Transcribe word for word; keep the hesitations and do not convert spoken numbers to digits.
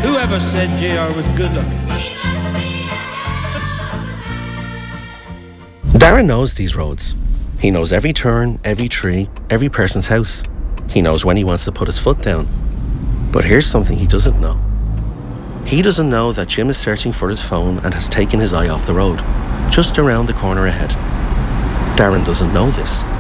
Whoever said J R was good looking? Darren knows these roads. He knows every turn, every tree, every person's house. He knows when he wants to put his foot down. But here's something he doesn't know. He doesn't know that Jim is searching for his phone and has taken his eye off the road, just around the corner ahead. Darren doesn't know this.